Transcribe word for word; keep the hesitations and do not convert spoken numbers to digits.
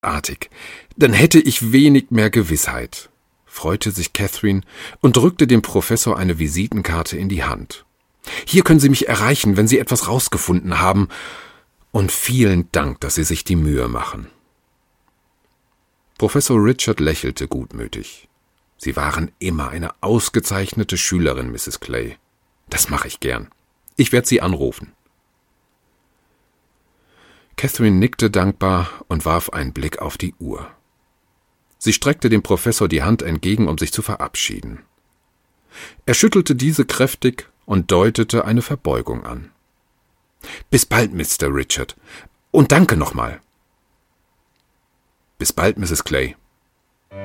Großartig. Dann hätte ich wenig mehr Gewissheit, freute sich Catherine und drückte dem Professor eine Visitenkarte in die Hand. Hier können Sie mich erreichen, wenn Sie etwas rausgefunden haben. Und vielen Dank, dass Sie sich die Mühe machen. Professor Richard lächelte gutmütig. Sie waren immer eine ausgezeichnete Schülerin, Misses Clay. Das mache ich gern. Ich werde Sie anrufen. Catherine nickte dankbar und warf einen Blick auf die Uhr. Sie streckte dem Professor die Hand entgegen, um sich zu verabschieden. Er schüttelte diese kräftig und deutete eine Verbeugung an. »Bis bald, Mister Richard. Und danke nochmal.« »Bis bald, Misses Clay.«